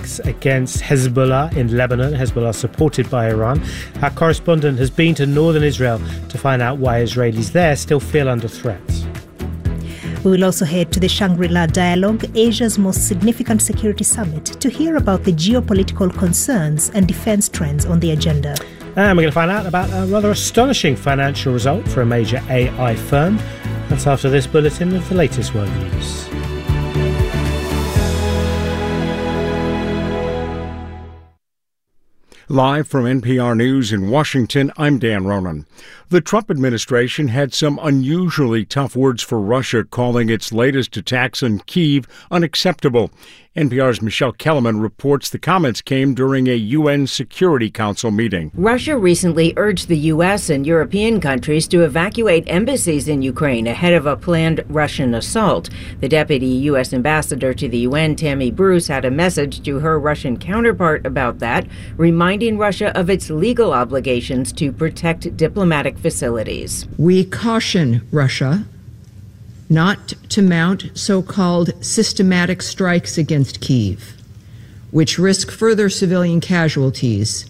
strikes against Hezbollah in Lebanon. Hezbollah supported by Iran. Our correspondent has been to northern Israel to find out why Israelis there still feel under threat. We will also head to the Shangri-La Dialogue, Asia's most significant security summit, to hear about the geopolitical concerns and defense trends on the agenda. And we're going to find out about a rather astonishing financial result for a major AI firm. That's after this bulletin of the latest world news. Live from NPR News in Washington, I'm Dan Ronan. The Trump administration had some unusually tough words for Russia, calling its latest attacks on Kyiv unacceptable. NPR's Michelle Kellerman reports the comments came during a UN Security Council meeting. Russia recently urged the U.S. and European countries to evacuate embassies in Ukraine ahead of a planned Russian assault. The deputy U.S. ambassador to the UN, Tammy Bruce, had a message to her Russian counterpart about that, reminding Russia of its legal obligations to protect diplomatic facilities. We caution Russia not to mount so-called systematic strikes against Kyiv, which risk further civilian casualties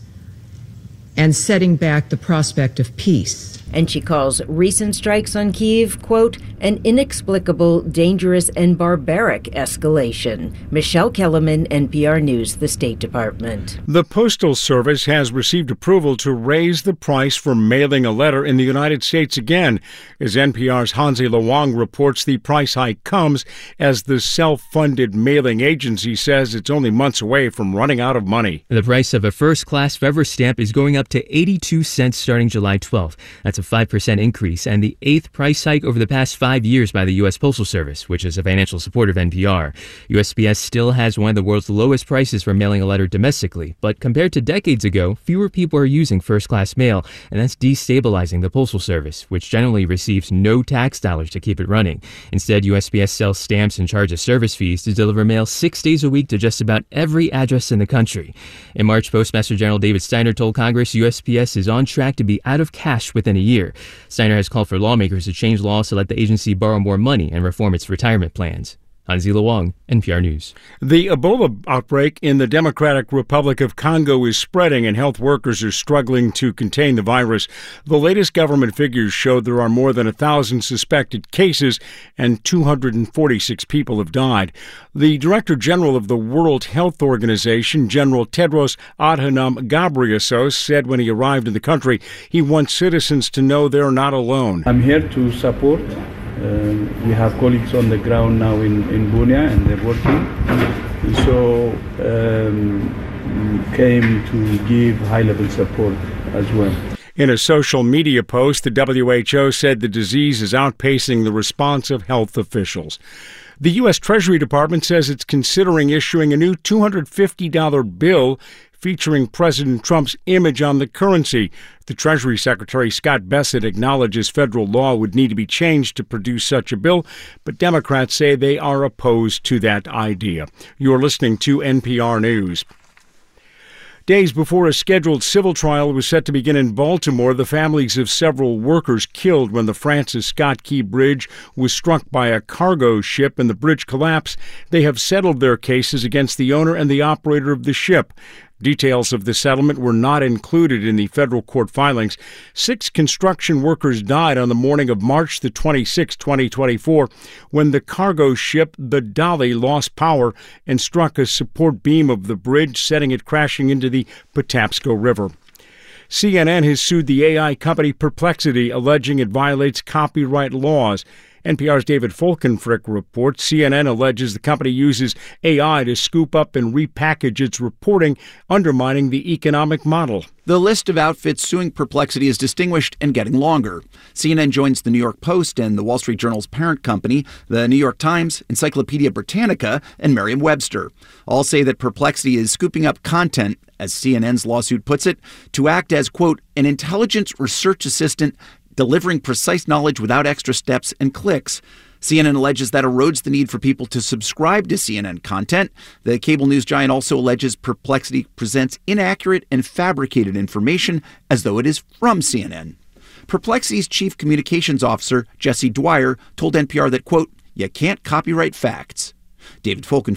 and setting back the prospect of peace. And she calls recent strikes on Kyiv, quote, an inexplicable, dangerous, and barbaric escalation. Michelle Kellerman, NPR News, the State Department. The Postal Service has received approval to raise the price for mailing a letter in the United States again. As NPR's Hansi Lawang reports, the price hike comes as the self-funded mailing agency says it's only months away from running out of money. The price of a first-class forever stamp is going up to 82 cents starting July 12th. That's a 5% increase and the 8th price hike over the past 5 years by the U.S. Postal Service, which is a financial supporter of NPR. USPS still has one of the world's lowest prices for mailing a letter domestically, but compared to decades ago, fewer people are using first-class mail, and that's destabilizing the Postal Service, which generally receives no tax dollars to keep it running. Instead, USPS sells stamps and charges service fees to deliver mail 6 days a week to just about every address in the country. In March, Postmaster General David Steiner told Congress USPS is on track to be out of cash within a year. Steiner has called for lawmakers to change laws to let the agency borrow more money and reform its retirement plans. Hansi Lawang, NPR News. The Ebola outbreak in the Democratic Republic of Congo is spreading, and health workers are struggling to contain the virus. The latest government figures show there are more than 1,000 suspected cases and 246 people have died. The Director General of the World Health Organization, General Tedros Adhanom Ghebreyesus, said when he arrived in the country he wants citizens to know they're not alone. I'm here to support. We have colleagues on the ground now in Bunia, and they're working. So came to give high-level support as well. In a social media post, the WHO said the disease is outpacing the response of health officials. The U.S. Treasury Department says it's considering issuing a new $250 bill featuring President Trump's image on the currency. The Treasury Secretary, Scott Bessent, acknowledges federal law would need to be changed to produce such a bill, but Democrats say they are opposed to that idea. You're listening to NPR News. Days before a scheduled civil trial was set to begin in Baltimore, the families of several workers killed when the Francis Scott Key Bridge was struck by a cargo ship and the bridge collapsed, they have settled their cases against the owner and the operator of the ship. Details of the settlement were not included in the federal court filings. 6 construction workers died on the morning of March the 26th, 2024, when the cargo ship, the Dolly, lost power and struck a support beam of the bridge, setting it crashing into the Patapsco River. CNN has sued the AI company Perplexity, alleging it violates copyright laws. NPR's David Folkenfrick reports CNN alleges the company uses AI to scoop up and repackage its reporting, undermining the economic model. The list of outfits suing Perplexity is distinguished and getting longer. CNN joins the New York Post and the Wall Street Journal's parent company, the New York Times, Encyclopedia Britannica, and Merriam-Webster. All say that Perplexity is scooping up content, as CNN's lawsuit puts it, to act as, quote, an intelligence research assistant delivering precise knowledge without extra steps and clicks. CNN alleges that erodes the need for people to subscribe to CNN content. The cable news giant also alleges Perplexity presents inaccurate and fabricated information as though it is from CNN. Perplexity's chief communications officer, Jesse Dwyer, told NPR that, quote, you can't copyright facts. David Folkenflick,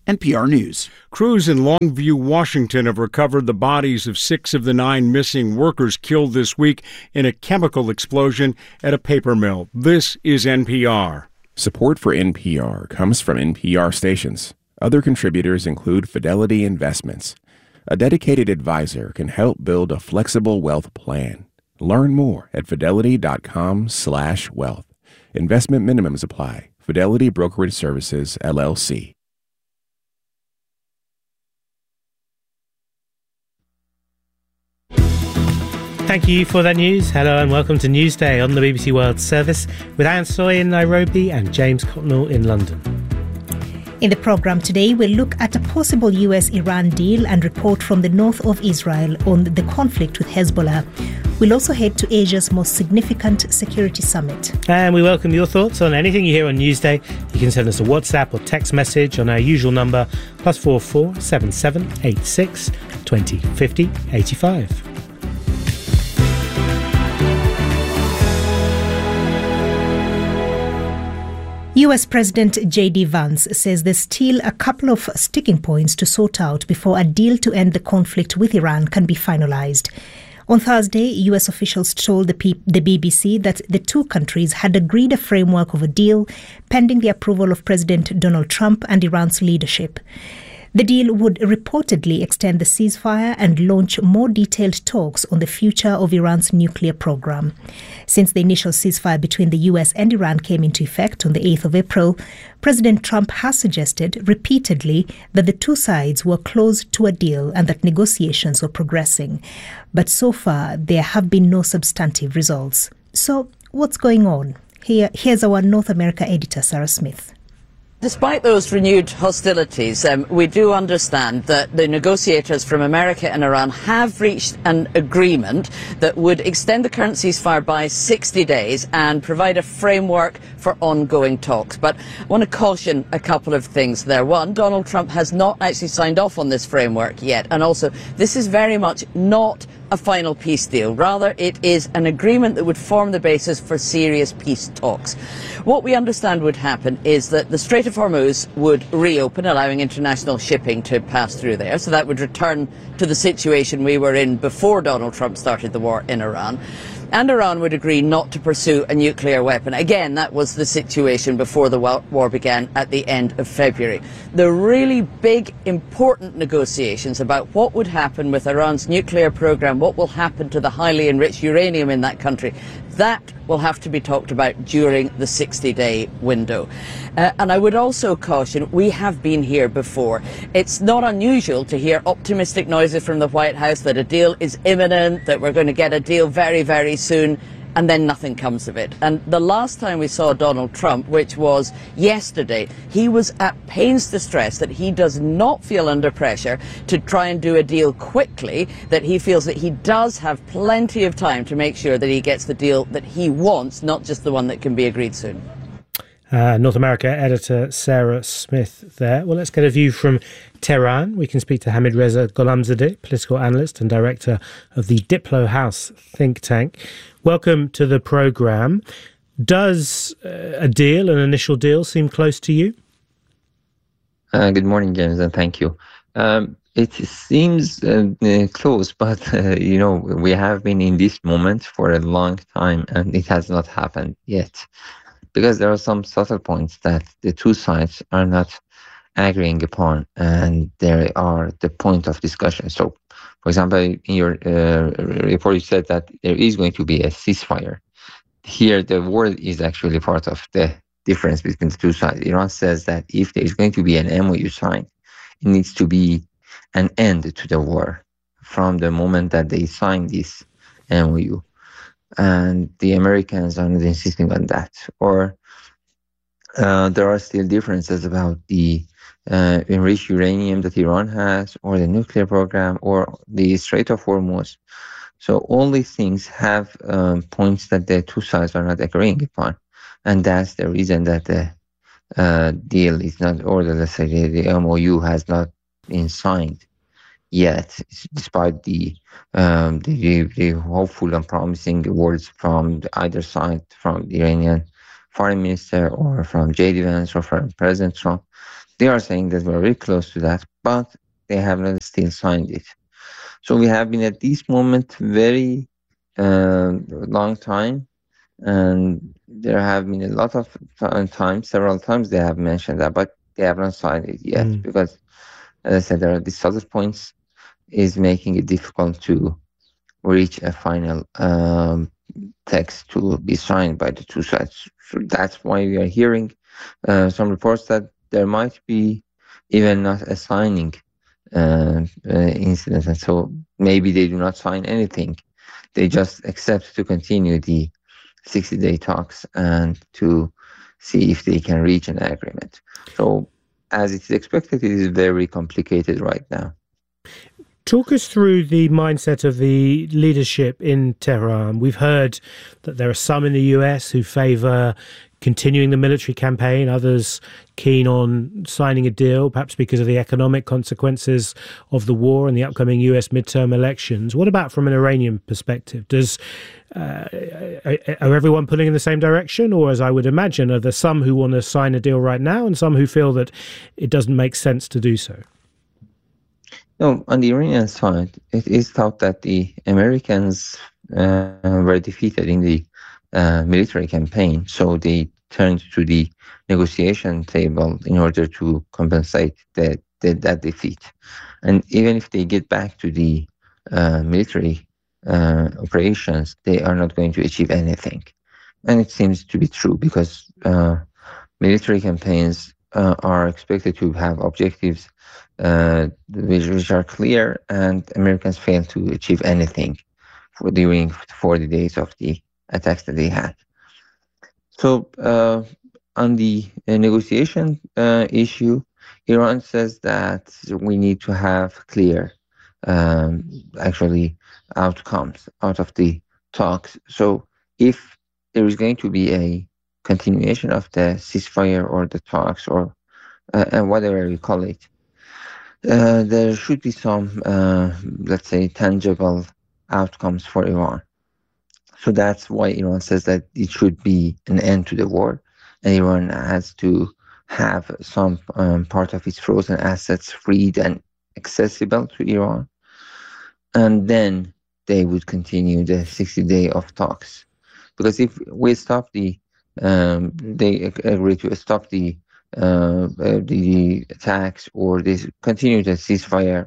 NPR News. Crews in Longview, Washington have recovered the bodies of 6 of the 9 missing workers killed this week in a chemical explosion at a paper mill. This is NPR. Support for NPR comes from NPR stations. Other contributors include Fidelity Investments. A dedicated advisor can help build a flexible wealth plan. Learn more at fidelity.com/wealth. Investment minimums apply. Fidelity Brokerage Services, LLC. Thank you for that news. Hello and welcome to Newsday on the BBC World Service with Anne Soy in Nairobi and James Cotnell in London. In the programme today, we'll look at a possible US-Iran deal and report from the north of Israel on the conflict with Hezbollah. We'll also head to Asia's most significant security summit. And we welcome your thoughts on anything you hear on Newsday. You can send us a WhatsApp or text message on our usual number, +44 77 86 20 50 85. US President J.D. Vance says there's still a couple of sticking points to sort out before a deal to end the conflict with Iran can be finalized. On Thursday, US officials told the BBC that the two countries had agreed a framework of a deal pending the approval of President Donald Trump and Iran's leadership. The deal would reportedly extend the ceasefire and launch more detailed talks on the future of Iran's nuclear program. Since the initial ceasefire between the US and Iran came into effect on the 8th of April, President Trump has suggested repeatedly that the two sides were close to a deal and that negotiations were progressing. But so far, there have been no substantive results. So, what's going on? Here's our North America editor, Sarah Smith. Despite those renewed hostilities, we do understand that the negotiators from America and Iran have reached an agreement that would extend the current ceasefire by 60 days and provide a framework for ongoing talks. But I want to caution a couple of things there. One, Donald Trump has not actually signed off on this framework yet. And also, this is very much not a final peace deal. Rather, it is an agreement that would form the basis for serious peace talks. What we understand would happen is that the Strait of Hormuz would reopen, allowing international shipping to pass through there. So that would return to the situation we were in before Donald Trump started the war in Iran. And Iran would agree not to pursue a nuclear weapon. Again, that was the situation before the war began at the end of February. The really big, important negotiations about what would happen with Iran's nuclear program, what will happen to the highly enriched uranium in that country, that will have to be talked about during the 60-day window. And I would also caution, we have been here before. It's not unusual to hear optimistic noises from the White House that a deal is imminent, that we're going to get a deal very, very soon, and then nothing comes of it. And the last time we saw Donald Trump, which was yesterday, he was at pains to stress that he does not feel under pressure to try and do a deal quickly, that he feels that he does have plenty of time to make sure that he gets the deal that he wants, not just the one that can be agreed soon. North America editor Sarah Smith there. Well, let's get a view from Tehran. We can speak to Hamid Reza Gholamzadeh, political analyst and director of the Diplo House think tank. Welcome to the programme. Does a deal, an initial deal, seem close to you? Good morning, James, and thank you. It seems close, but, we have been in this moment for a long time, and it has not happened yet. Because there are some subtle points that the two sides are not agreeing upon, and they are the point of discussion. So, for example, in your report, you said that there is going to be a ceasefire. Here, the word is actually part of the difference between the two sides. Iran says that if there is going to be an MOU signed, it needs to be an end to the war from the moment that they sign this MOU. And the Americans are not insisting on that. Or there are still differences about the enriched uranium that Iran has, or the nuclear program, or the Strait of Hormuz. So all these things have points that the two sides are not agreeing upon. And that's the reason that the deal is not, or let's say the MOU has not been signed yet, despite the hopeful and promising words from either side, from the Iranian foreign minister or from J.D. Vance or from President Trump. They are saying that we're very close to that, but they have not still signed it. So we have been at this moment very long time, and there have been a lot of times, several times they have mentioned that, but they have not signed it yet because, as I said, there are these other points is making it difficult to reach a final text to be signed by the two sides. So that's why we are hearing some reports that there might be even not a signing incident, and so maybe they do not sign anything. They just accept to continue the 60-day talks and to see if they can reach an agreement. So as it is expected, it is very complicated right now. Talk us through the mindset of the leadership in Tehran. We've heard that there are some in the US who favour continuing the military campaign, others keen on signing a deal, perhaps because of the economic consequences of the war and the upcoming US midterm elections. What about from an Iranian perspective? Are everyone pulling in the same direction? Or, as I would imagine, are there some who want to sign a deal right now and some who feel that it doesn't make sense to do so? No, on the Iranian side, it is thought that the Americans were defeated in the military campaign, so they turned to the negotiation table in order to compensate that defeat. And even if they get back to the military operations, they are not going to achieve anything. And it seems to be true because military campaigns are expected to have objectives which are clear, and Americans fail to achieve anything during 40 days of the attacks that they had. So on the negotiation issue, Iran says that we need to have clear outcomes out of the talks. So if there is going to be a continuation of the ceasefire or the talks or and whatever we call it, there should be some, let's say, tangible outcomes for Iran. So that's why Iran says that it should be an end to the war, and Iran has to have some part of its frozen assets freed and accessible to Iran. And then they would continue the 60-day of talks. Because if we stop they agree to stop the attacks or they continue the ceasefire,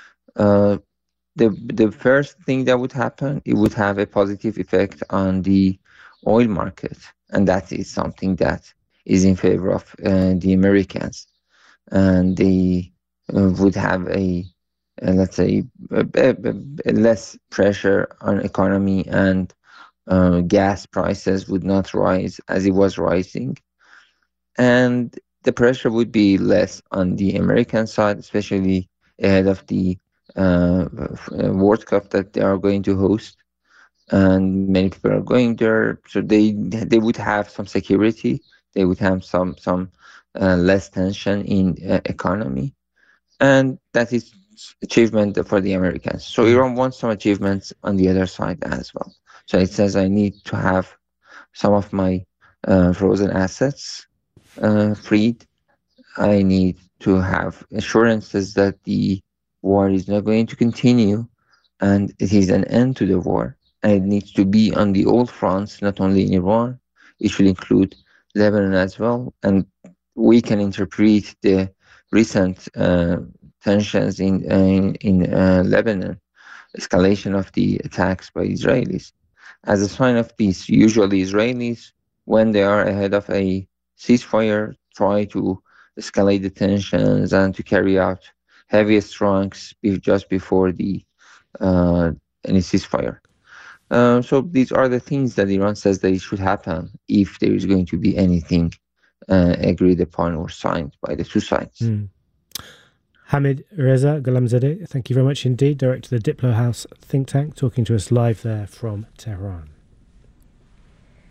the first thing that would happen, it would have a positive effect on the oil market, and that is something that is in favor of the Americans, and they would have let's say less pressure on economy, and gas prices would not rise as it was rising, and the pressure would be less on the American side, especially ahead of the World Cup that they are going to host, and many people are going there, so they would have some security, they would have some less tension in economy, and that is achievement for the Americans. So Iran wants some achievements on the other side as well. So it says I need to have some of my frozen assets freed. I need to have assurances that the war is not going to continue and it is an end to the war. And it needs to be on the old fronts, not only in Iran. It should include Lebanon as well. And we can interpret the recent tensions in Lebanon, escalation of the attacks by Israelis, as a sign of peace. Usually Israelis, when they are ahead of a ceasefire, try to escalate the tensions and to carry out heavy strikes just before the any ceasefire. So these are the things that Iran says that it should happen if there is going to be anything agreed upon or signed by the two sides. Hamid Reza Gholamzadeh, thank you very much indeed, Director of the Diplo House think tank, talking to us live there from Tehran.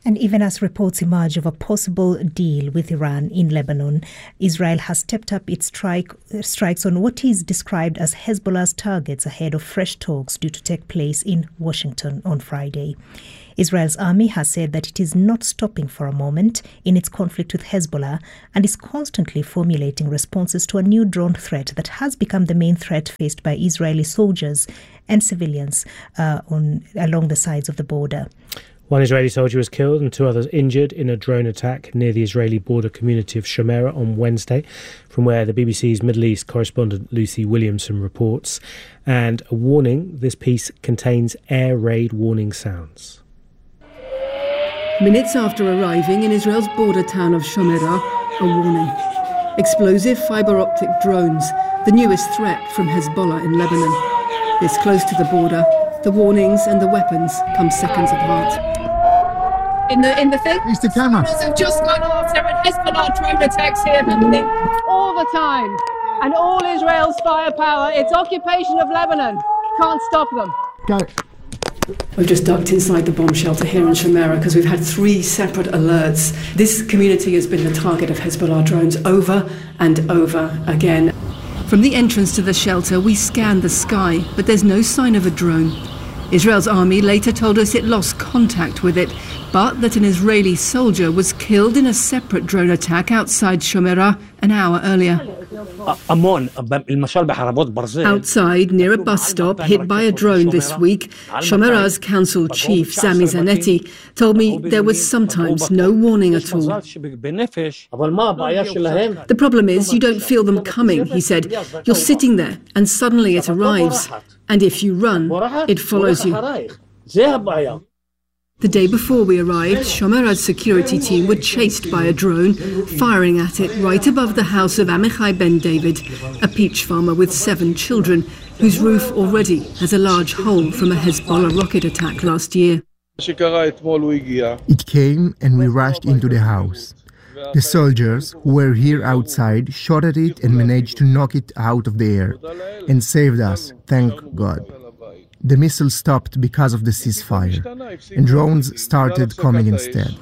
And even as reports emerge of a possible deal with Iran in Lebanon, Israel has stepped up its strikes on what is described as Hezbollah's targets ahead of fresh talks due to take place in Washington on Friday. Israel's army has said that it is not stopping for a moment in its conflict with Hezbollah and is constantly formulating responses to a new drone threat that has become the main threat faced by Israeli soldiers and civilians along the sides of the border. One Israeli soldier was killed and 2 others injured in a drone attack near the Israeli border community of Shomerah on Wednesday, from where the BBC's Middle East correspondent Lucy Williamson reports. And a warning, this piece contains air raid warning sounds. Minutes after arriving in Israel's border town of Shomerah, a warning. Explosive fibre-optic drones, the newest threat from Hezbollah in Lebanon. This close to the border, the warnings and the weapons come seconds apart. In the thing. It's the cameras. Have just gone off. There are Hezbollah drone attacks here. All the time. And all Israel's firepower. It's occupation of Lebanon. Can't stop them. Go. We've just ducked inside the bomb shelter here in Shomerah because we've had 3 separate alerts. This community has been the target of Hezbollah drones over and over again. From the entrance to the shelter, we scanned the sky, but there's no sign of a drone. Israel's army later told us it lost contact with it, but that an Israeli soldier was killed in a separate drone attack outside Shomerah an hour earlier. Outside, near a bus stop hit by a drone this week, Shomerah's council chief, Sami Zanetti, told me there was sometimes no warning at all. The problem is you don't feel them coming, he said. You're sitting there and suddenly it arrives. And if you run, it follows you. The day before we arrived, Shomerah's security team were chased by a drone, firing at it right above the house of Amichai Ben David, a peach farmer with 7 children, whose roof already has a large hole from a Hezbollah rocket attack last year. It came and we rushed into the house. The soldiers who were here outside shot at it and managed to knock it out of the air and saved us, thank God. The missiles stopped because of the ceasefire, and drones started coming instead.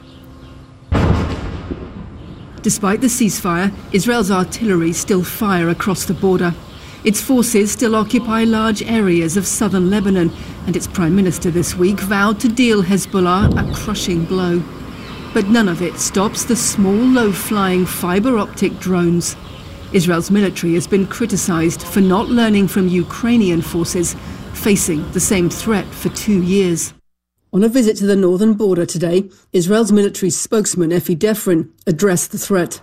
Despite the ceasefire, Israel's artillery still fire across the border. Its forces still occupy large areas of southern Lebanon, and its prime minister this week vowed to deal Hezbollah a crushing blow. But none of it stops the small, low-flying fibre-optic drones. Israel's military has been criticised for not learning from Ukrainian forces, facing the same threat for 2 years. On a visit to the northern border today, Israel's military spokesman Efi Defrin addressed the threat.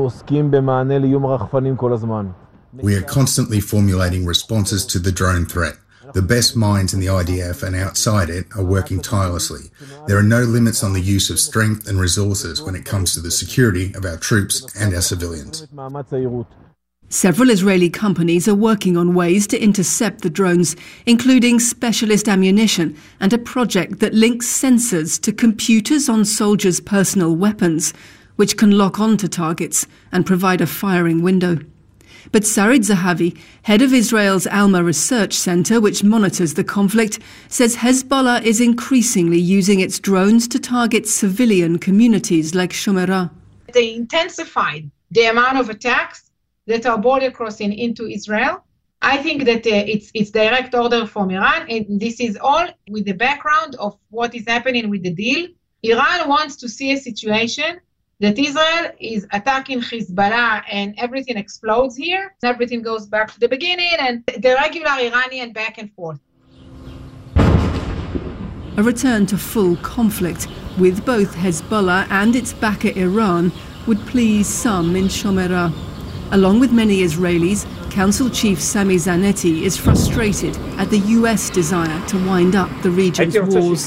We are constantly formulating responses to the drone threat. The best minds in the IDF and outside it are working tirelessly. There are no limits on the use of strength and resources when it comes to the security of our troops and our civilians. Several Israeli companies are working on ways to intercept the drones, including specialist ammunition and a project that links sensors to computers on soldiers' personal weapons, which can lock onto targets and provide a firing window. But Sarid Zahavi, head of Israel's Alma Research Center, which monitors the conflict, says Hezbollah is increasingly using its drones to target civilian communities like Shomerah. They intensified the amount of attacks that are border crossing into Israel. I think that it's direct order from Iran, and this is all with the background of what is happening with the deal. Iran wants to see a situation that Israel is attacking Hezbollah and everything explodes here. Everything goes back to the beginning and the regular Iranian back and forth. A return to full conflict with both Hezbollah and its backer Iran would please some in Shomerah. Along with many Israelis, Council Chief Sami Zanetti is frustrated at the US desire to wind up the region's wars.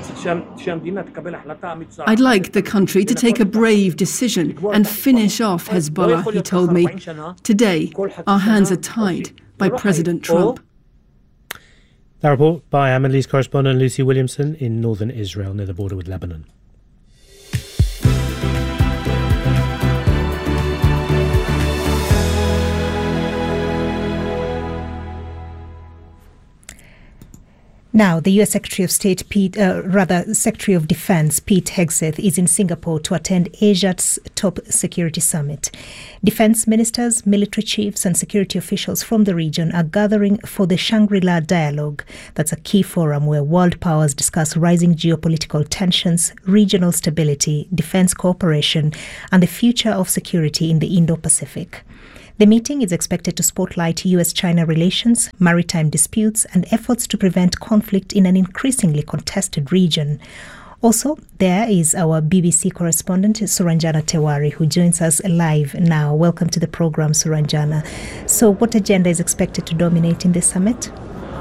I'd like the country to take a brave decision and finish off Hezbollah, he told me. Today, our hands are tied by President Trump. That report by our Middle East correspondent Lucy Williamson in northern Israel near the border with Lebanon. Now, the U.S. Secretary of Secretary of Defense Pete Hegseth is in Singapore to attend Asia's top security summit. Defense ministers, military chiefs and security officials from the region are gathering for the Shangri-La Dialogue. That's a key forum where world powers discuss rising geopolitical tensions, regional stability, defense cooperation and the future of security in the Indo-Pacific. The meeting is expected to spotlight US-China relations, maritime disputes, and efforts to prevent conflict in an increasingly contested region. Also, there is our BBC correspondent, Suranjana Tewari, who joins us live now. Welcome to the program, Suranjana. So, what agenda is expected to dominate in this summit?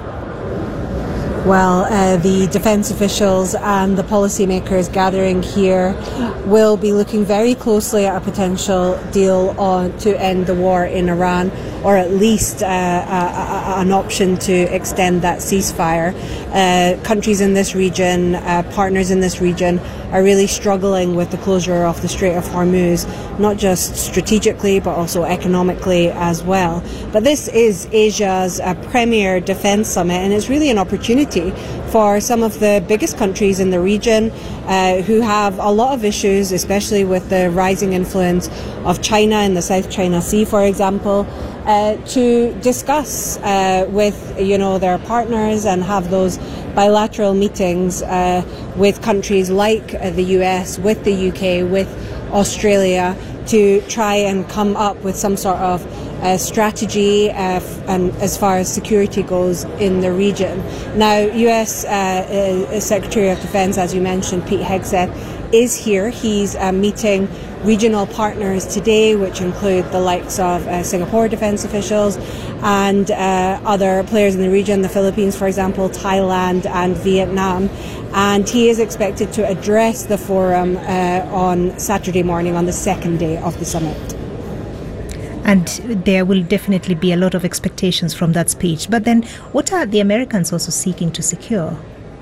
Well, the defence officials and the policymakers gathering here will be looking very closely at a potential deal to end the war in Iran, or at least an option to extend that ceasefire. Countries in this region, partners in this region, are really struggling with the closure of the Strait of Hormuz, not just strategically but also economically as well. But this is Asia's premier defence summit, and it's really an opportunity for some of the biggest countries in the region who have a lot of issues, especially with the rising influence of China in the South China Sea, for example, to discuss with their partners and have those bilateral meetings with countries like the US, with the UK, with Australia, to try and come up with some sort of strategy and as far as security goes in the region. Now, US Secretary of Defense, as you mentioned, Pete Hegseth, is here. He's meeting regional partners today, which include the likes of Singapore defense officials and other players in the region, the Philippines, for example, Thailand and Vietnam. And he is expected to address the forum on Saturday morning, on the second day of the summit. And there will definitely be a lot of expectations from that speech. But then what are the Americans also seeking to secure?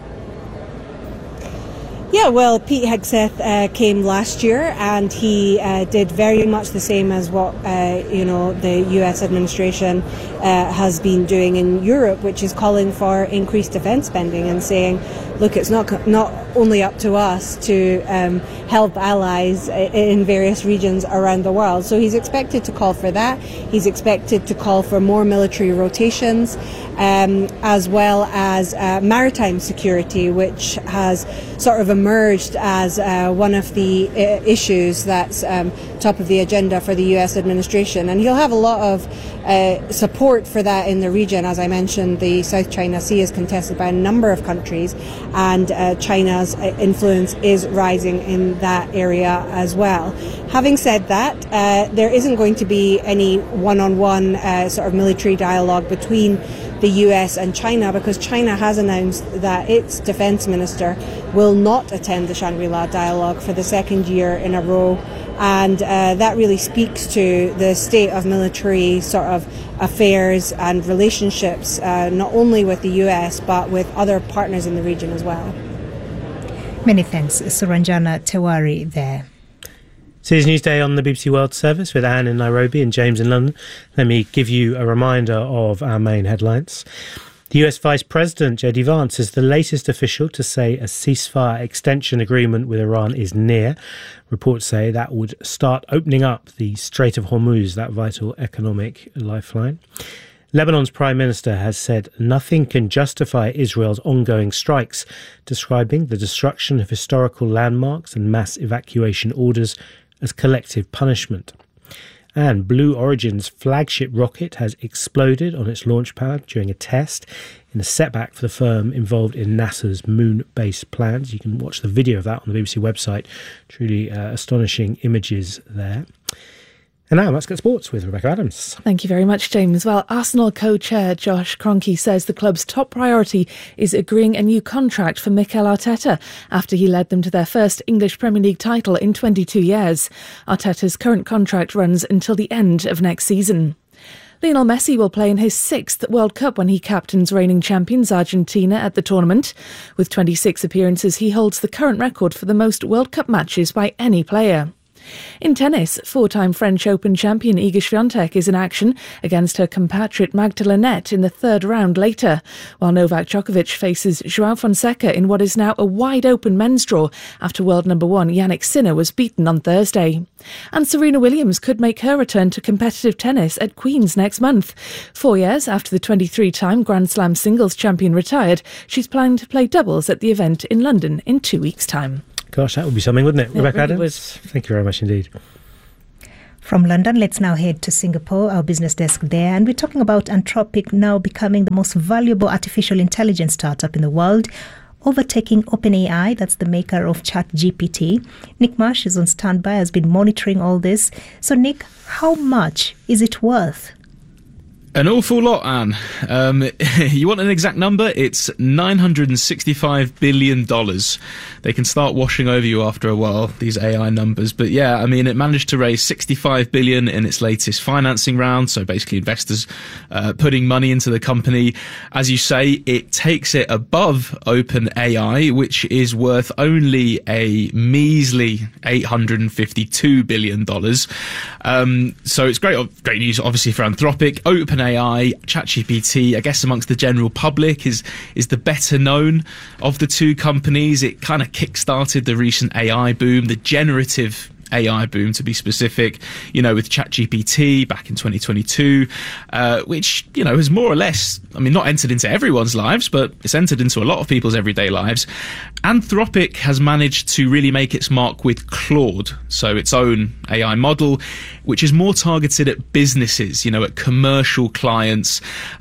Yeah, well, Pete Hegseth came last year, and he did very much the same as what the US administration has been doing in Europe, which is calling for increased defence spending and saying, look, it's not only up to us to help allies in various regions around the world. So he's expected to call for that. He's expected to call for more military rotations, as well as maritime security, which has sort of emerged as one of the issues that's top of the agenda for the US administration. And he'll have a lot of support for that in the region. As I mentioned, the South China Sea is contested by a number of countries, and China's influence is rising in that area as well. Having said that, there isn't going to be any one-on-one sort of military dialogue between the US and China, because China has announced that its defense minister will not attend the Shangri-La Dialogue for the second year in a row. And that really speaks to the state of military sort of affairs and relationships, not only with the US, but with other partners in the region as well. Many thanks, Suranjana Tewari there. Today's Newsday on the BBC World Service with Anne in Nairobi and James in London. Let me give you a reminder of our main headlines. The US Vice President, J.D. Vance, is the latest official to say a ceasefire extension agreement with Iran is near. Reports say that would start opening up the Strait of Hormuz, that vital economic lifeline. Lebanon's Prime Minister has said nothing can justify Israel's ongoing strikes, describing the destruction of historical landmarks and mass evacuation orders as collective punishment. And Blue Origin's flagship rocket has exploded on its launch pad during a test in a setback for the firm involved in NASA's moon-based plans. You can watch the video of that on the BBC website. Truly astonishing images there. And now let's get sports with Rebecca Adams. Thank you very much, James. Well, Arsenal co-chair Josh Kroenke says the club's top priority is agreeing a new contract for Mikel Arteta after he led them to their first English Premier League title in 22 years. Arteta's current contract runs until the end of next season. Lionel Messi will play in his 6th World Cup when he captains reigning champions Argentina at the tournament. With 26 appearances, he holds the current record for the most World Cup matches by any player. In tennis, four-time French Open champion Iga Swiatek is in action against her compatriot Magdalena Net in the third round later, while Novak Djokovic faces João Fonseca in what is now a wide-open men's draw after world number one Jannik Sinner was beaten on Thursday. And Serena Williams could make her return to competitive tennis at Queen's next month. 4 years after the 23-time Grand Slam singles champion retired, she's planning to play doubles at the event in London in 2 weeks' time. Gosh, that would be something, wouldn't it? Rebecca really Adams, thank you very much indeed. From London, let's now head to Singapore, our business desk there. And we're talking about Anthropic now becoming the most valuable artificial intelligence startup in the world, overtaking OpenAI, that's the maker of ChatGPT. Nick Marsh is on standby, has been monitoring all this. So, Nick, how much is it worth? An awful lot, Anne. You want an exact number? It's $965 billion. They can start washing over you after a while, these AI numbers. But yeah, I mean, it managed to raise $65 billion in its latest financing round. So basically investors putting money into the company. As you say, it takes it above OpenAI, which is worth only a measly $852 billion. So it's great news, obviously, for Anthropic. OpenAI, ChatGPT, I guess amongst the general public, is the better known of the two companies. It kind of kick-started the recent AI boom, the generative AI boom to be specific, with ChatGPT back in 2022, which, has more or less, not entered into everyone's lives, but it's entered into a lot of people's everyday lives. Anthropic has managed to really make its mark with Claude, so its own AI model, which is more targeted at businesses, at commercial clients.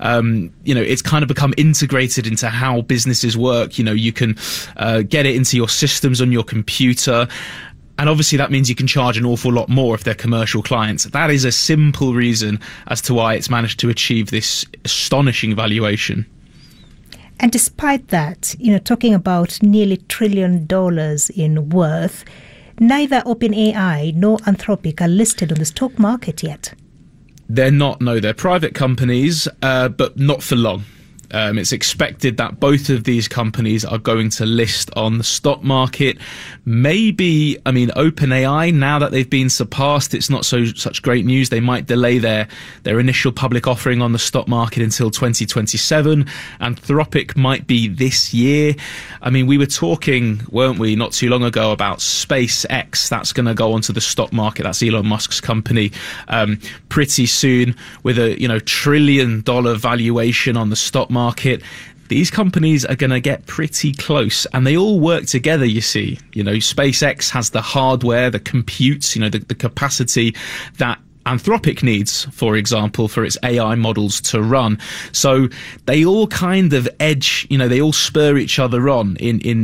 It's kind of become integrated into how businesses work. You can get it into your systems on your computer. And obviously that means you can charge an awful lot more if they're commercial clients. That is a simple reason as to why it's managed to achieve this astonishing valuation. And despite that, talking about nearly $1 trillion in worth, neither OpenAI nor Anthropic are listed on the stock market yet. They're not, no. They're private companies, but not for long. It's expected that both of these companies are going to list on the stock market. Maybe, OpenAI, now that they've been surpassed, it's not such great news. They might delay their initial public offering on the stock market until 2027. Anthropic might be this year. We were talking, weren't we, not too long ago about SpaceX. That's going to go onto the stock market. That's Elon Musk's company pretty soon with a $1 trillion valuation on the stock market. These companies are going to get pretty close, and they all work together, you see. SpaceX has the hardware, the compute, the capacity that Anthropic needs, for example, for its AI models to run. So they all kind of edge, they all spur each other on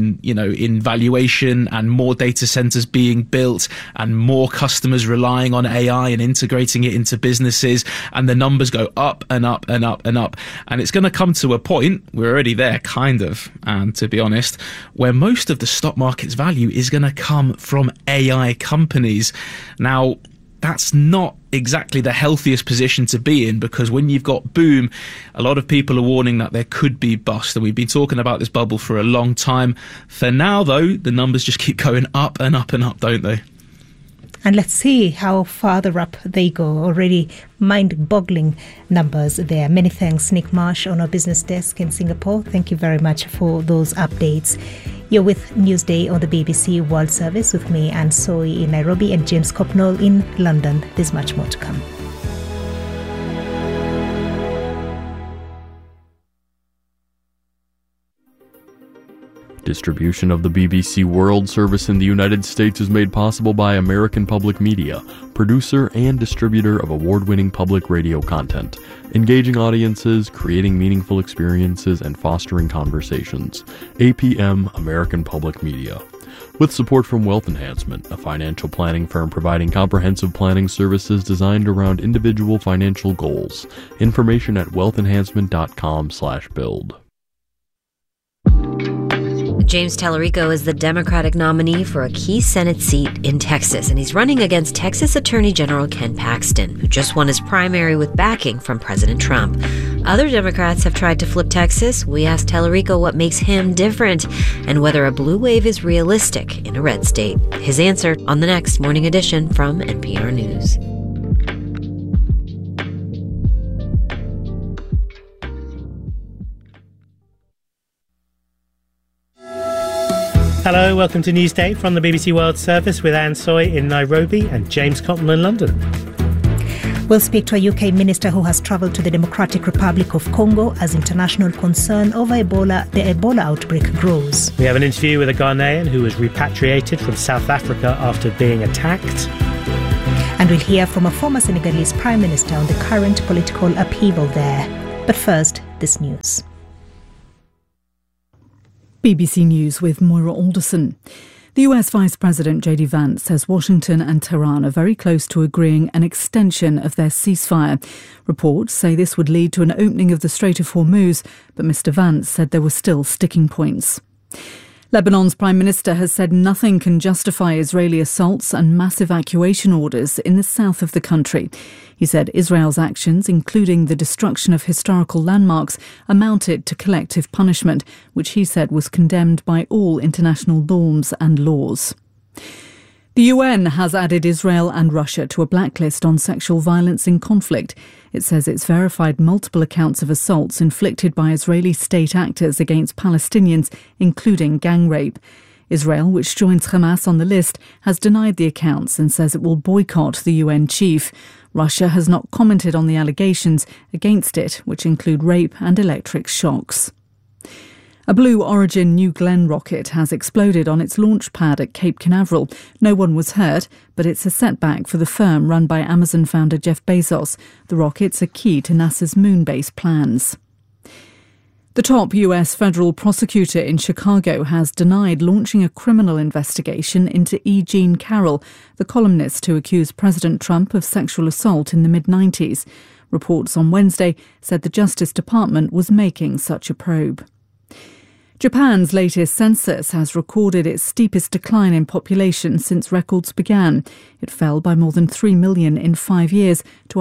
in valuation, and more data centers being built and more customers relying on AI and integrating it into businesses, and the numbers go up and up and up and up. And it's going to come to a point, we're already there kind of, and to be honest, where most of the stock market's value is going to come from AI companies. Now, that's not exactly the healthiest position to be in, because when you've got boom, a lot of people are warning that there could be bust, and we've been talking about this bubble for a long time. For now, though, the numbers just keep going up and up and up, don't they? And let's see how farther up they go. Already mind-boggling numbers there. Many thanks, Nick Marsh, on our business desk in Singapore. Thank you very much for those updates. You're with Newsday on the BBC World Service with me, Anne Soy in Nairobi, and James Copnall in London. There's much more to come. Distribution of the BBC World Service in the United States is made possible by American Public Media, producer and distributor of award-winning public radio content, engaging audiences, creating meaningful experiences, and fostering conversations. APM, American Public Media. With support from Wealth Enhancement, a financial planning firm providing comprehensive planning services designed around individual financial goals. Information at wealthenhancement.com/build. James Tallarico is the Democratic nominee for a key Senate seat in Texas, and he's running against Texas Attorney General Ken Paxton, who just won his primary with backing from President Trump. Other Democrats have tried to flip Texas. We asked Tellerico what makes him different and whether a blue wave is realistic in a red state. His answer on the next Morning Edition from NPR News. Hello, welcome to Newsday from the BBC World Service with Anne Soy in Nairobi and James Cotton in London. We'll speak to a UK minister who has travelled to the Democratic Republic of Congo as international concern over the Ebola outbreak grows. We have an interview with a Ghanaian who was repatriated from South Africa after being attacked. And we'll hear from a former Senegalese Prime Minister on the current political upheaval there. But first, this news. BBC News with Moira Alderson. The US Vice President J.D. Vance says Washington and Tehran are very close to agreeing an extension of their ceasefire. Reports say this would lead to an opening of the Strait of Hormuz, but Mr. Vance said there were still sticking points. Lebanon's Prime Minister has said nothing can justify Israeli assaults and mass evacuation orders in the south of the country. He said Israel's actions, including the destruction of historical landmarks, amounted to collective punishment, which he said was condemned by all international norms and laws. The UN has added Israel and Russia to a blacklist on sexual violence in conflict. It says it's verified multiple accounts of assaults inflicted by Israeli state actors against Palestinians, including gang rape. Israel, which joins Hamas on the list, has denied the accounts and says it will boycott the UN chief. Russia has not commented on the allegations against it, which include rape and electric shocks. A Blue Origin New Glenn rocket has exploded on its launch pad at Cape Canaveral. No one was hurt, but it's a setback for the firm run by Amazon founder Jeff Bezos. The rockets are key to NASA's moon base plans. The top US federal prosecutor in Chicago has denied launching a criminal investigation into E. Jean Carroll, the columnist who accused President Trump of sexual assault in the mid-90s. Reports on Wednesday said the Justice Department was making such a probe. Japan's latest census has recorded its steepest decline in population since records began. It fell by more than 3 million in 5 years to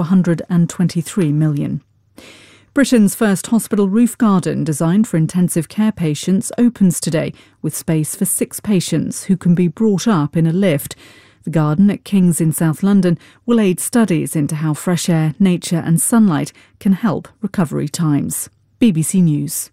123 million. Britain's first hospital roof garden designed for intensive care patients opens today with space for 6 patients who can be brought up in a lift. The garden at King's in South London will aid studies into how fresh air, nature and sunlight can help recovery times. BBC News.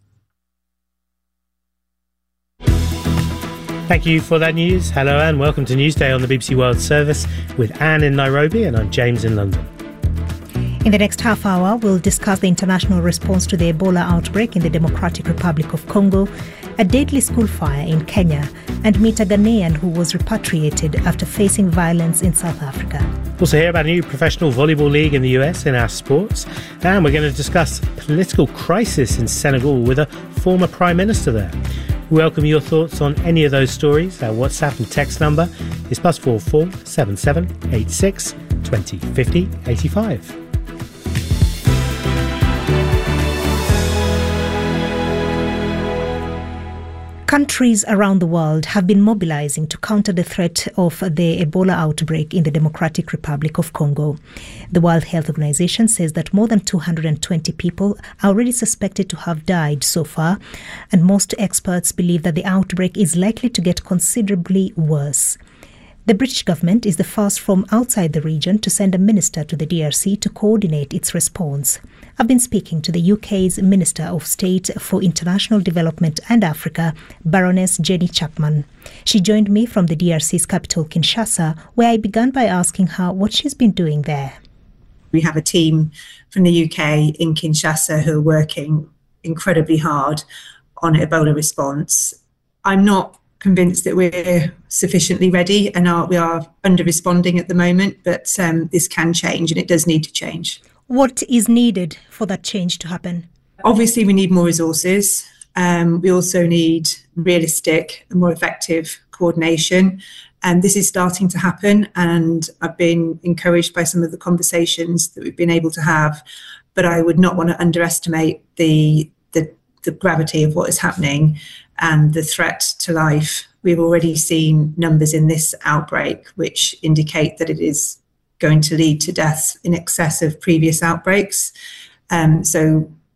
Thank you for that news. Hello and welcome to Newsday on the BBC World Service with Anne in Nairobi and I'm James in London. In the next half hour, we'll discuss the international response to the Ebola outbreak in the Democratic Republic of Congo, a deadly school fire in Kenya, and meet a Ghanaian who was repatriated after facing violence in South Africa. We'll also hear about a new professional volleyball league in the US in our sports, and we're going to discuss political crisis in Senegal with a former Prime Minister there. We welcome your thoughts on any of those stories. Our WhatsApp and text number is +44 77 86 20 50 85. Countries around the world have been mobilizing to counter the threat of the Ebola outbreak in the Democratic Republic of Congo. The World Health Organization says that more than 220 people are already suspected to have died so far, and most experts believe that the outbreak is likely to get considerably worse. The British government is the first from outside the region to send a minister to the DRC to coordinate its response. I've been speaking to the UK's Minister of State for International Development and Africa, Baroness Jenny Chapman. She joined me from the DRC's capital, Kinshasa, where I began by asking her what she's been doing there. We have a team from the UK in Kinshasa who are working incredibly hard on Ebola response. I'm not convinced that we're sufficiently ready and we are under-responding at the moment, but this can change and it does need to change. What is needed for that change to happen? Obviously, we need more resources. We also need realistic and more effective coordination. And this is starting to happen. And I've been encouraged by some of the conversations that we've been able to have. But I would not want to underestimate the gravity of what is happening and the threat to life. We've already seen numbers in this outbreak which indicate that it is going to lead to deaths in excess of previous outbreaks. So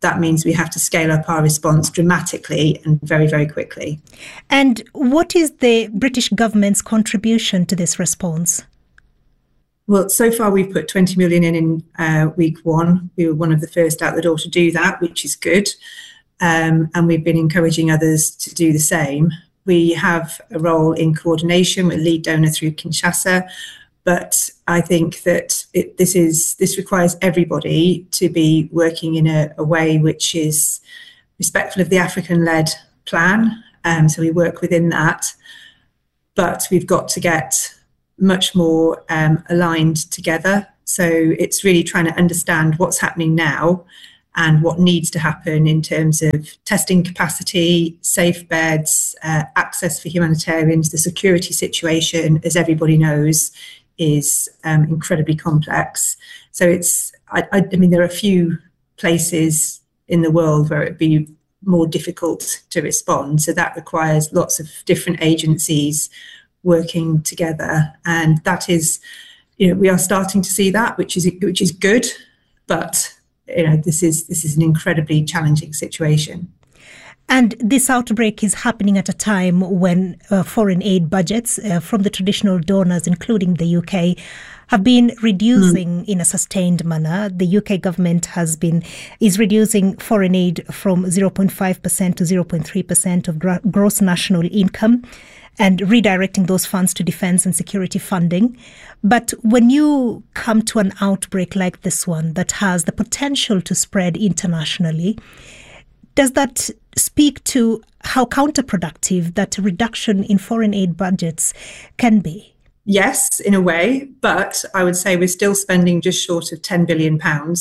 that means we have to scale up our response dramatically and very, very quickly. And what is the British government's contribution to this response? Well, so far we've put 20 million in week one. We were one of the first out the door to do that, which is good. And we've been encouraging others to do the same. We have a role in coordination with lead donor through Kinshasa, but I think that this requires everybody to be working in a way which is respectful of the African-led plan. So we work within that, but we've got to get much more aligned together. So it's really trying to understand what's happening now and what needs to happen in terms of testing capacity, safe beds, access for humanitarians. The security situation, as everybody knows, is incredibly complex. So I mean, there are a few places in the world where it'd be more difficult to respond. So that requires lots of different agencies working together. And that is, we are starting to see that, which is good, but this is an incredibly challenging situation. And this outbreak is happening at a time when foreign aid budgets from the traditional donors, including the UK, have been reducing in a sustained manner. The UK government is reducing foreign aid from 0.5% to 0.3% of gross national income and redirecting those funds to defence and security funding. But when you come to an outbreak like this one that has the potential to spread internationally, does that speak to how counterproductive that reduction in foreign aid budgets can be? Yes, in a way, but I would say we're still spending just short of £10 billion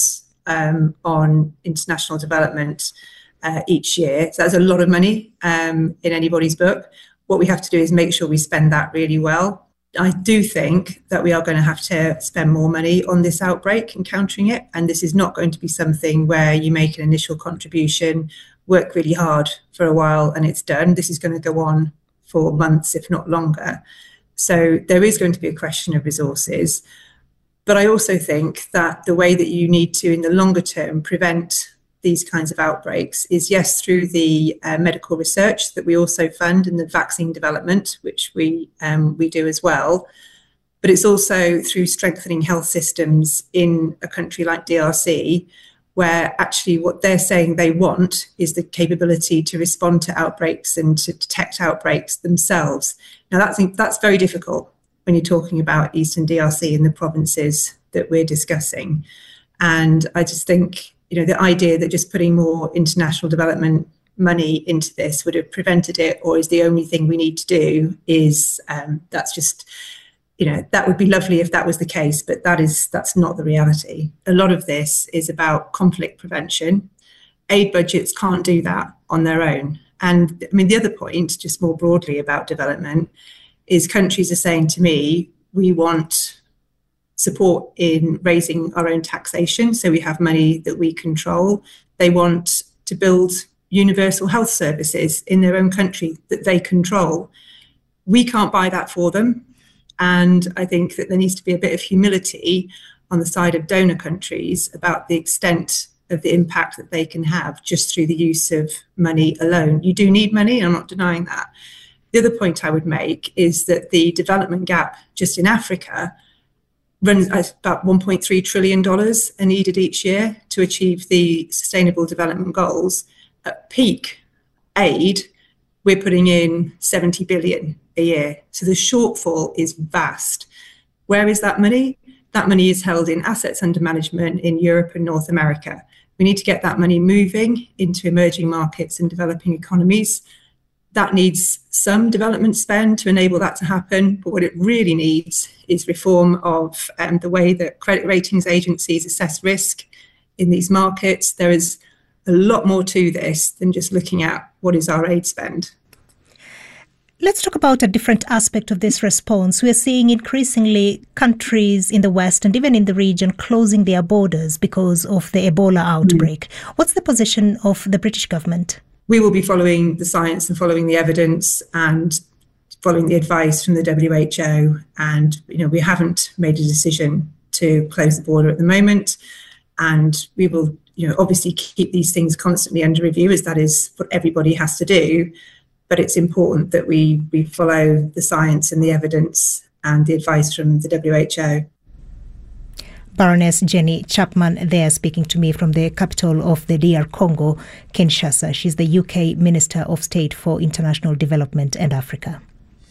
on international development each year. So that's a lot of money in anybody's book. What we have to do is make sure we spend that really well. I do think that we are going to have to spend more money on this outbreak and countering it. And this is not going to be something where you make an initial contribution, work really hard for a while and it's done. This is going to go on for months, if not longer. So there is going to be a question of resources. But I also think that the way that you need to, in the longer term, prevent these kinds of outbreaks is, yes, through the medical research that we also fund and the vaccine development, which we do as well. But it's also through strengthening health systems in a country like DRC, where actually what they're saying they want is the capability to respond to outbreaks and to detect outbreaks themselves. Now, that's very difficult when you're talking about Eastern DRC and the provinces that we're discussing. And I just think, the idea that just putting more international development money into this would have prevented it or is the only thing we need to do is, that's just, that would be lovely if that was the case, but that's not the reality. A lot of this is about conflict prevention. Aid budgets can't do that on their own. And I mean, the other point, just more broadly about development, is countries are saying to me, we want support in raising our own taxation, so we have money that we control. They want to build universal health services in their own country that they control. We can't buy that for them. And I think that there needs to be a bit of humility on the side of donor countries about the extent of the impact that they can have just through the use of money alone. You do need money, and I'm not denying that. The other point I would make is that the development gap just in Africa runs about $1.3 trillion are needed each year to achieve the Sustainable Development Goals. At peak aid, we're putting in 70 billion a year. So the shortfall is vast. Where is that money? That money is held in assets under management in Europe and North America. We need to get that money moving into emerging markets and developing economies. That needs some development spend to enable that to happen. But what it really needs is reform of the way that credit ratings agencies assess risk in these markets. There is a lot more to this than just looking at what is our aid spend. Let's talk about a different aspect of this response. We're seeing increasingly countries in the West and even in the region closing their borders because of the Ebola outbreak. What's the position of the British government? We will be following the science and following the evidence and following the advice from the WHO. And, we haven't made a decision to close the border at the moment. And we will, obviously keep these things constantly under review, as that is what everybody has to do. But it's important that we follow the science and the evidence and the advice from the WHO. Baroness Jenny Chapman there speaking to me from the capital of the DR Congo, Kinshasa. She's the UK Minister of State for International Development and Africa.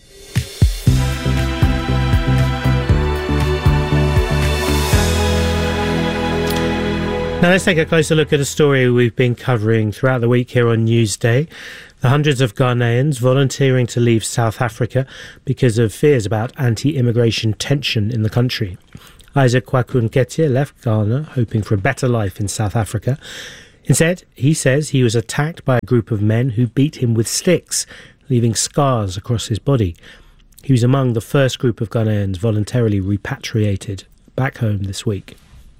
Now let's take a closer look at a story we've been covering throughout the week here on Newsday. The hundreds of Ghanaians volunteering to leave South Africa because of fears about anti-immigration tension in the country. Isaac Kwaku Nketia left Ghana hoping for a better life in South Africa. Instead, he says he was attacked by a group of men who beat him with sticks, leaving scars across his body. He was among the first group of Ghanaians voluntarily repatriated back home this week.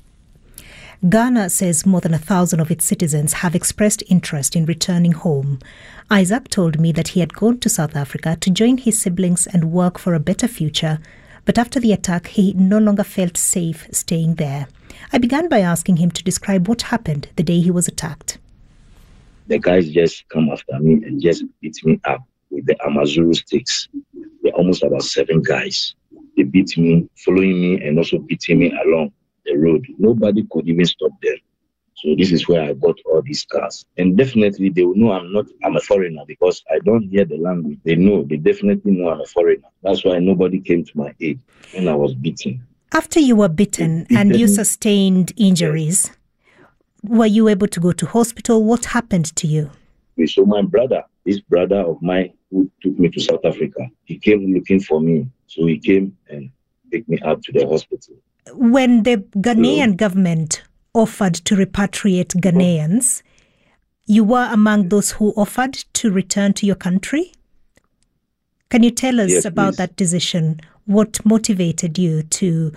Ghana says more than 1,000 of its citizens have expressed interest in returning home. Isaac told me that he had gone to South Africa to join his siblings and work for a better future. But after the attack, he no longer felt safe staying there. I began by asking him to describe what happened the day he was attacked. The guys just come after me and just beat me up with the Amazulu sticks. There are almost about 7 guys. They beat me, following me, and also beating me along the road. Nobody could even stop them. So this is where I got all these scars. And definitely they will know I'm a foreigner because I don't hear the language. They definitely know I'm a foreigner. That's why nobody came to my aid when I was beaten. After you were bitten and you sustained injuries, were you able to go to hospital? What happened to you? So my brother, this brother of mine who took me to South Africa, he came looking for me. So he came and picked me up to the hospital. When the Ghanaian government offered to repatriate Ghanaians, you were among those who offered to return to your country? Can you tell us about that decision? What motivated you to,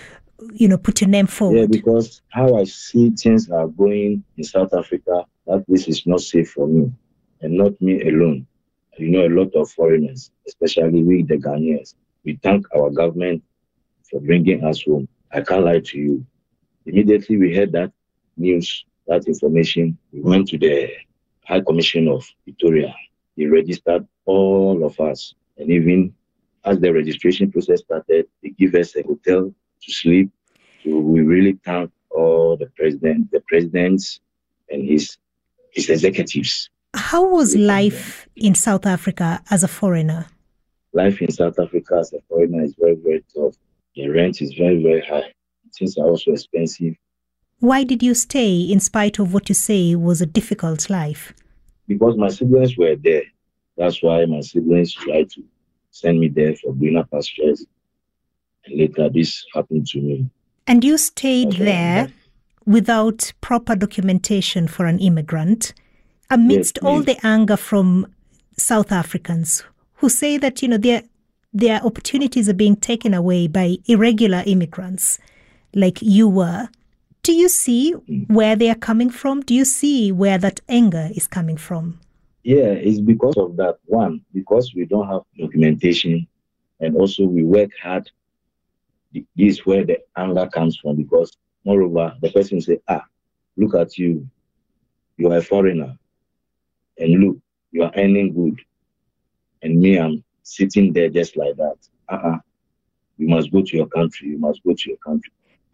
put your name forward? Yeah, because how I see things are going in South Africa, that place is not safe for me, and not me alone. A lot of foreigners, especially we, the Ghanaians, we thank our government for bringing us home. I can't lie to you. Immediately we heard that news, that information, we went to the High Commission of Pretoria. He registered all of us. And even as the registration process started, they give us a hotel to sleep. So we really thank all the presidents and his executives. How was life in South Africa as a foreigner? Life in South Africa as a foreigner is very, very tough. The rent is very, very high. Things are also expensive. Why did you stay in spite of what you say was a difficult life? Because my siblings were there. That's why my siblings tried to send me there for greener pastures. And later this happened to me. And you stayed there without proper documentation for an immigrant, amidst all the anger from South Africans who say that, their opportunities are being taken away by irregular immigrants like you were. Do you see where they are coming from? Do you see where that anger is coming from? Yeah, it's because of that. One, because we don't have documentation, and also we work hard. This is where the anger comes from, because moreover, the person say, look at you. You are a foreigner. And look, you are earning good. And me, I'm sitting there just like that. You must go to your country. You must go to your country.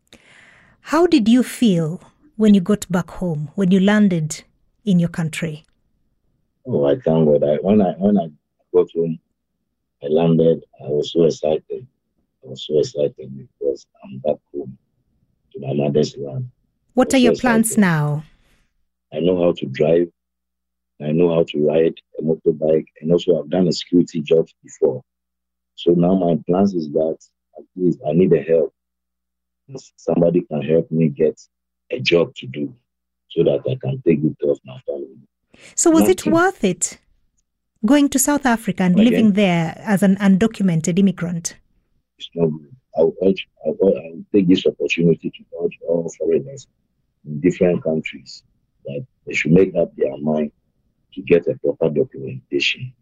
How did you feel when you got back home, when you landed in your country? Oh, I thank God. When I got home, I landed, I was so excited. Because I'm back home to my mother's land. What are your plans now? I know how to drive. I know how to ride a motorbike, and also I've done a security job before. So now my plans is that at least I need a help. Somebody can help me get a job to do so that I can take good care of my family. So was it worth it going to South Africa and living there as an undocumented immigrant? It's not good. I will take this opportunity to urge all foreigners in different countries that they should make up their mind to get a proper documentation.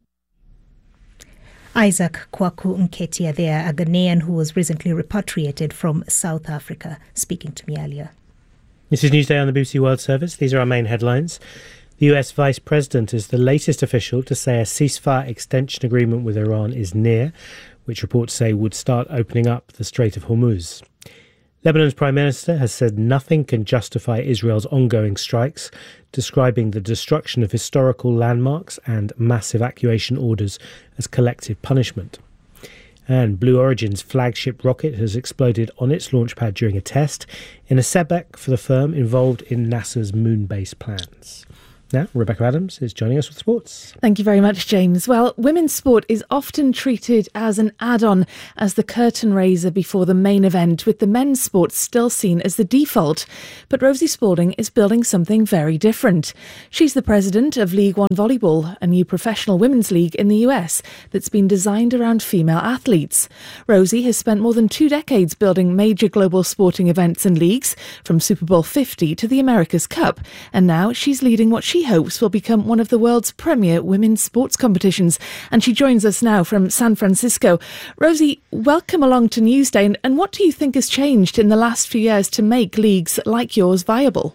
Isaac Kwaku Nketia there, a Ghanaian who was recently repatriated from South Africa, speaking to me earlier. This is Newsday on the BBC World Service. These are our main headlines. The US Vice President is the latest official to say a ceasefire extension agreement with Iran is near, which reports say would start opening up the Strait of Hormuz. Lebanon's Prime Minister has said nothing can justify Israel's ongoing strikes, describing the destruction of historical landmarks and mass evacuation orders as collective punishment. And Blue Origin's flagship rocket has exploded on its launch pad during a test, in a setback for the firm involved in NASA's moon base plans. Now, Rebecca Adams is joining us with sports. Thank you very much, James. Well, women's sport is often treated as an add-on, as the curtain raiser before the main event, with the men's sport still seen as the default. But Rosie Spalding is building something very different. She's the president of League One Volleyball, a new professional women's league in the US that's been designed around female athletes. Rosie has spent more than 2 decades building major global sporting events and leagues, from Super Bowl 50 to the America's Cup, and now she's leading what she hopes will become one of the world's premier women's sports competitions. And she joins us now from San Francisco. Rosie, welcome along to Newsday. And what do you think has changed in the last few years to make leagues like yours viable?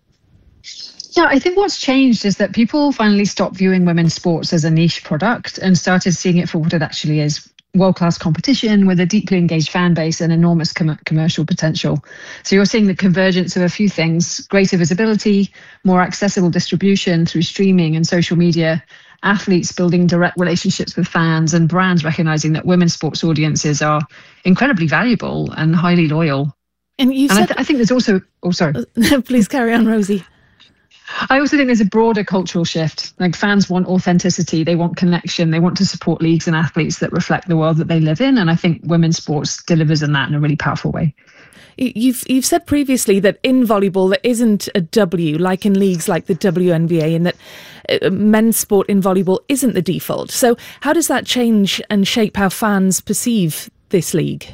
Yeah, I think what's changed is that people finally stopped viewing women's sports as a niche product and started seeing it for what it actually is. World-class competition with a deeply engaged fan base and enormous commercial potential. So you're seeing the convergence of a few things: greater visibility, more accessible distribution through streaming and social media, athletes building direct relationships with fans, and brands recognizing that women's sports audiences are incredibly valuable and highly loyal. And I think there's also... Oh, sorry. Please carry on, Rosie. I also think there's a broader cultural shift. Like, fans want authenticity, they want connection, they want to support leagues and athletes that reflect the world that they live in. And I think women's sports delivers on that in a really powerful way. You've said previously that in volleyball there isn't a W like in leagues like the WNBA, and that men's sport in volleyball isn't the default. So how does that change and shape how fans perceive this league?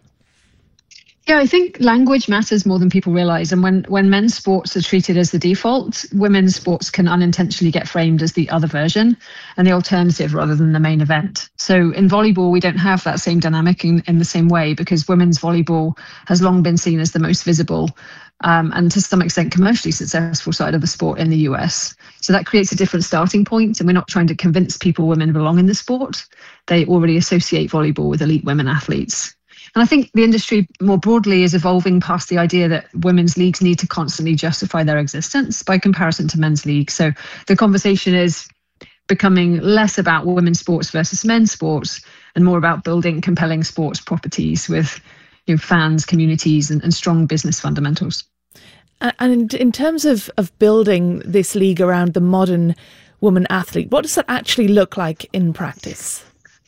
Yeah, I think language matters more than people realise. And when men's sports are treated as the default, women's sports can unintentionally get framed as the other version and the alternative rather than the main event. So in volleyball, we don't have that same dynamic in the same way, because women's volleyball has long been seen as the most visible and to some extent commercially successful side of the sport in the US. So that creates a different starting point, and we're not trying to convince people women belong in the sport. They already associate volleyball with elite women athletes. And I think the industry more broadly is evolving past the idea that women's leagues need to constantly justify their existence by comparison to men's leagues. So the conversation is becoming less about women's sports versus men's sports and more about building compelling sports properties with fans, communities, and strong business fundamentals. And in terms of building this league around the modern woman athlete, what does that actually look like in practice?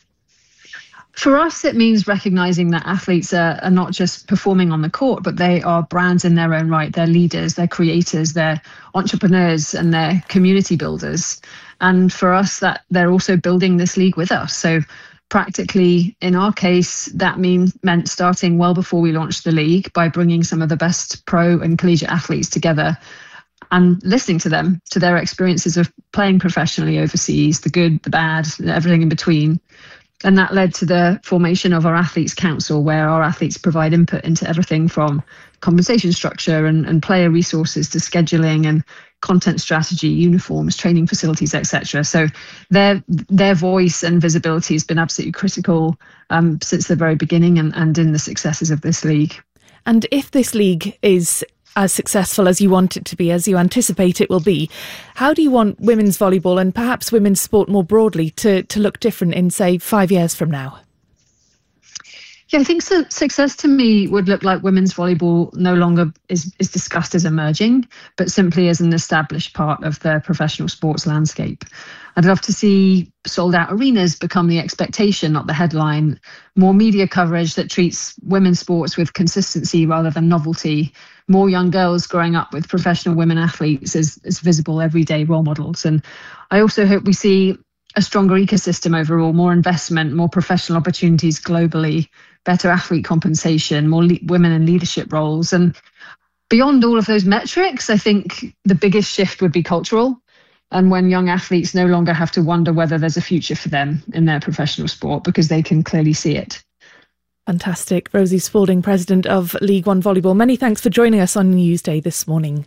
For us, it means recognising that athletes are not just performing on the court, but they are brands in their own right. They're leaders, they're creators, they're entrepreneurs, and they're community builders. And for us, that they're also building this league with us. So practically, in our case, that meant starting well before we launched the league by bringing some of the best pro and collegiate athletes together and listening to them, to their experiences of playing professionally overseas, the good, the bad, everything in between. And that led to the formation of our Athletes Council, where our athletes provide input into everything from compensation structure and player resources to scheduling and content strategy, uniforms, training facilities, etc. So their voice and visibility has been absolutely critical since the very beginning and in the successes of this league. And if this league is as successful as you want it to be, as you anticipate it will be, how do you want women's volleyball and perhaps women's sport more broadly to look different in, say, 5 years from now? Yeah, I think success to me would look like women's volleyball no longer is discussed as emerging, but simply as an established part of the professional sports landscape. I'd love to see sold-out arenas become the expectation, not the headline. More media coverage that treats women's sports with consistency rather than novelty. More young girls growing up with professional women athletes as visible everyday role models. And I also hope we see a stronger ecosystem overall, more investment, more professional opportunities globally, better athlete compensation, more women in leadership roles. And beyond all of those metrics, I think the biggest shift would be cultural. And when young athletes no longer have to wonder whether there's a future for them in their professional sport because they can clearly see it. Fantastic. Rosie Spalding, President of League One Volleyball. Many thanks for joining us on Newsday this morning.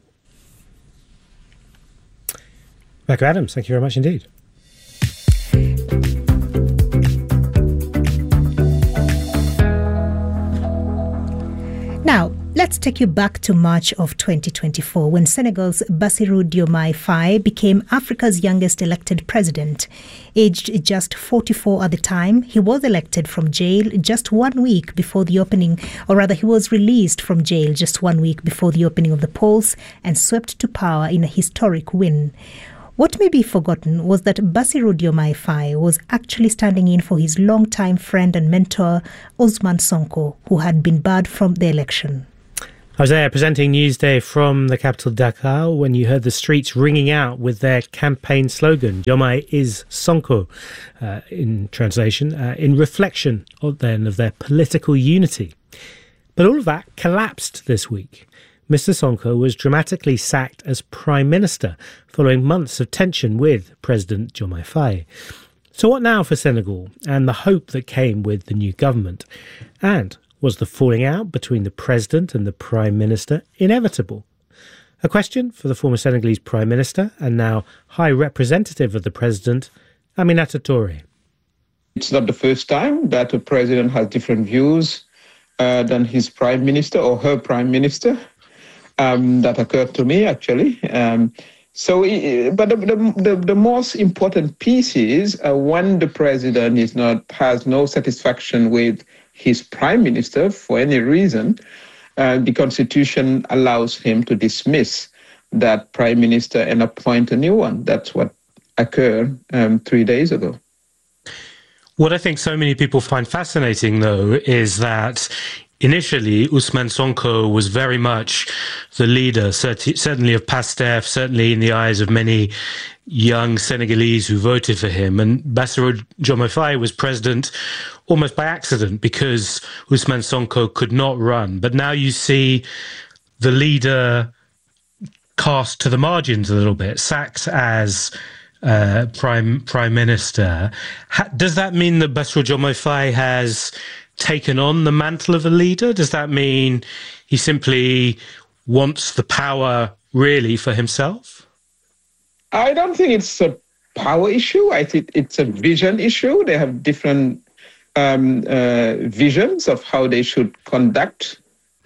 Rebecca Adams, thank you very much indeed. Now, let's take you back to March of 2024 when Senegal's Bassirou Diomaye Faye became Africa's youngest elected president. Aged just 44 at the time, he was elected from jail just 1 week before the opening, or rather he was released from jail just 1 week before the opening of the polls and swept to power in a historic win. What may be forgotten was that Bassirou Diomaye Faye was actually standing in for his longtime friend and mentor, Ousmane Sonko, who had been barred from the election. I was there presenting Newsday from the capital Dakar when you heard the streets ringing out with their campaign slogan, Diomaye is Sonko, in translation, in reflection of their political unity. But all of that collapsed this week. Mr. Sonko was dramatically sacked as Prime Minister following months of tension with President Diomaye Faye. So what now for Senegal and the hope that came with the new government? And was the falling out between the President and the Prime Minister inevitable? A question for the former Senegalese Prime Minister and now High Representative of the President, Aminata Touré. It's not the first time that a president has different views than his Prime Minister or her Prime Minister. That occurred to me, actually. But the most important piece is when the president has no satisfaction with his prime minister for any reason, the Constitution allows him to dismiss that prime minister and appoint a new one. That's what occurred 3 days ago. What I think so many people find fascinating, though, is that initially, Ousmane Sonko was very much the leader, certainly of PASTEF, certainly in the eyes of many young Senegalese who voted for him. And Bassirou Diomaye Faye was president almost by accident because Ousmane Sonko could not run. But now you see the leader cast to the margins a little bit, sacked as prime minister. Does that mean that Bassirou Diomaye Faye has taken on the mantle of a leader? Does that mean he simply wants the power really for himself? I don't think it's a power issue. I think it's a vision issue. They have different visions of how they should conduct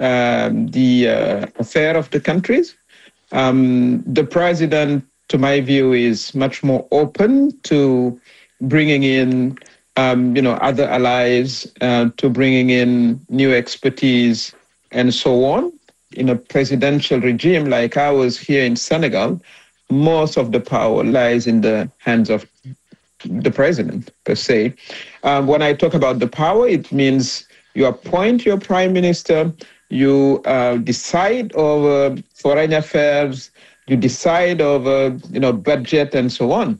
the affair of the countries. The president, to my view, is much more open to bringing in other allies, to bringing in new expertise and so on. In a presidential regime like ours here in Senegal, most of the power lies in the hands of the president, per se. When I talk about the power, it means you appoint your prime minister, you decide over foreign affairs, you decide over, budget and so on.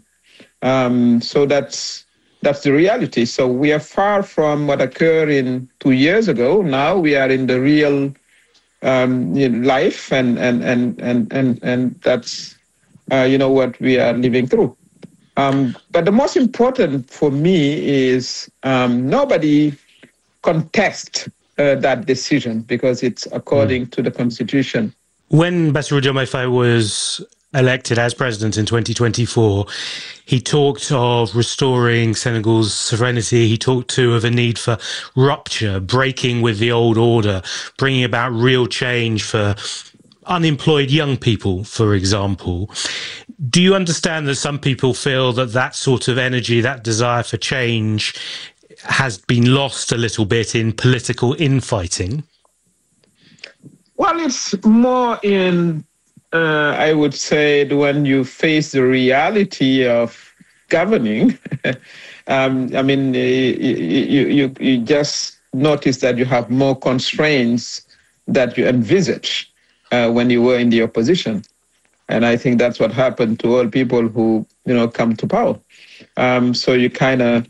So that's the reality. So we are far from what occurred 2 years ago. Now we are in the real life, and that's what we are living through. But the most important for me is nobody contests that decision because it's according to the Constitution. When Bassirou Diomaye Faye was elected as president in 2024, he talked of restoring Senegal's sovereignty. He talked of a need for rupture, breaking with the old order, bringing about real change for unemployed young people, for example. Do you understand that some people feel that sort of energy, that desire for change, has been lost a little bit in political infighting? Well, it's more in I would say when you face the reality of governing, you just notice that you have more constraints that you envisage when you were in the opposition. And I think that's what happened to all people who, come to power. So you kind of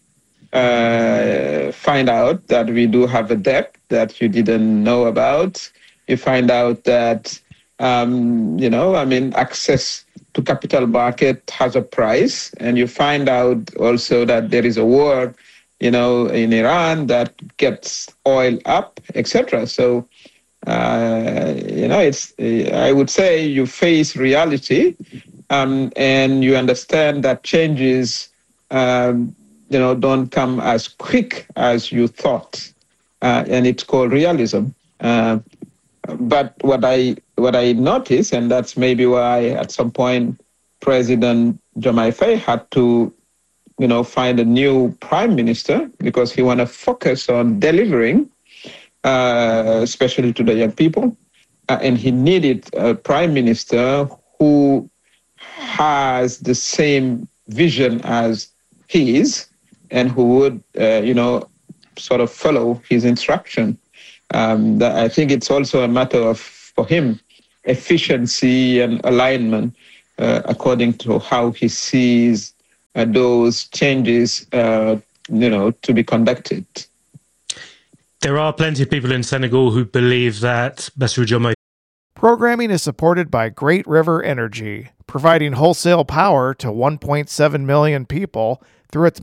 find out that we do have a debt that you didn't know about. You find out that access to capital market has a price, and you find out also that there is a war in Iran that gets oil up, etc. So, it's, I would say you face reality, and you understand that changes, don't come as quick as you thought, and it's called realism. But what I noticed, and that's maybe why at some point President Diomaye Faye had to, find a new prime minister, because he wanted to focus on delivering, especially to the young people. And he needed a prime minister who has the same vision as his, and who would, sort of follow his instruction. That I think it's also a matter of, for him, efficiency and alignment according to how he sees those changes, to be conducted. There are plenty of people in Senegal who believe that Bassirou Diomaye. Programming is supported by Great River Energy, providing wholesale power to 1.7 million people through its